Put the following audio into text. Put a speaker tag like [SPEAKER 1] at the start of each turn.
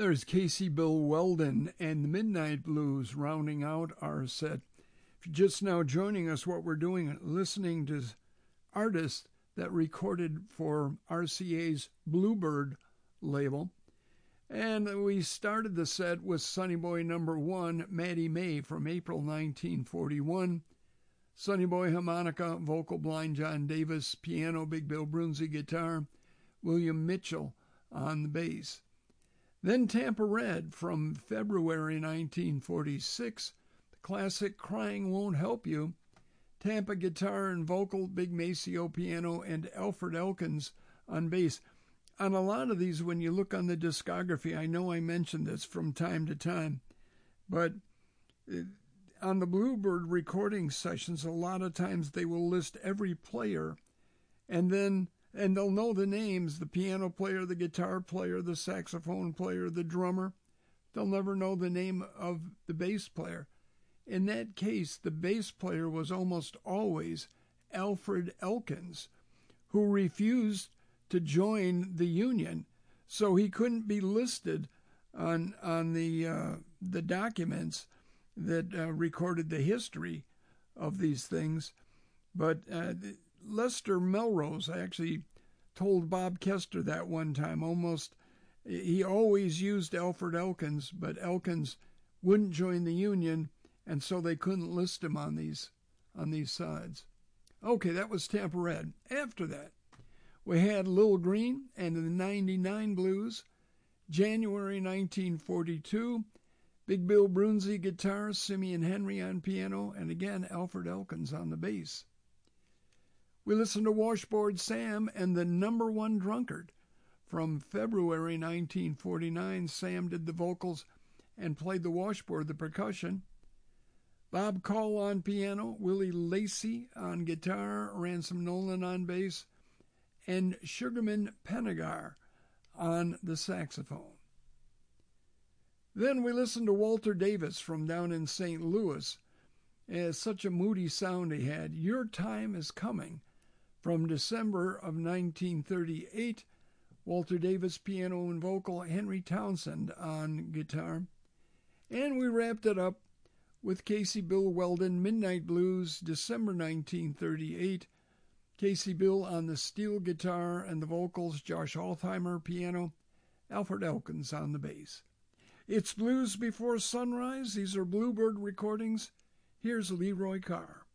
[SPEAKER 1] There's Casey Bill Weldon and the Midnight Blues rounding out our set. If you're just now joining us, what we're doing, listening to artists that recorded for RCA's Bluebird label. And we started the set with Sonny Boy number 1, Maddie May from April 1941. Sonny Boy harmonica, vocal Blind John Davis, piano Big Bill Broonzy guitar, William Mitchell on the bass. Then Tampa Red from February 1946, the classic Crying Won't Help You, Tampa guitar and vocal, Big Maceo piano, and Alfred Elkins on bass. On a lot of these, when you look on the discography, I know I mentioned this from time to time, but on the Bluebird recording sessions, a lot of times they will list every player, and they'll know the names, the piano player, the guitar player, the saxophone player, the drummer. They'll never know the name of the bass player. In that case, the bass player was almost always Alfred Elkins, who refused to join the Union, so he couldn't be listed on the documents that recorded the history of these things. But Lester Melrose actually told Bob Kester that one time. He always used Alfred Elkins, but Elkins wouldn't join the Union, and so they couldn't list him on these sides. Okay, that was Tampa Red. After that, we had Lil Green and the 99 Blues, January 1942. Big Bill Broonzy guitar, Simeon Henry on piano, and again Alfred Elkins on the bass. We listened to Washboard Sam and the Number One Drunkard. From February 1949, Sam did the vocals and played the washboard, the percussion. Bob Call on piano, Willie Lacey on guitar, Ransom Nolan on bass, and Sugarman Penegar on the saxophone. Then we listened to Walter Davis from down in St. Louis. Such a moody sound he had. Your Time Is Coming from December of 1938. Walter Davis piano and vocal, Henry Townsend on guitar. And we wrapped it up with Casey Bill Weldon, Midnight Blues, December 1938. Casey Bill on the steel guitar and the vocals, Josh Altheimer piano, Alfred Elkins on the bass. It's Blues Before Sunrise. These are Bluebird recordings. Here's Leroy Carr.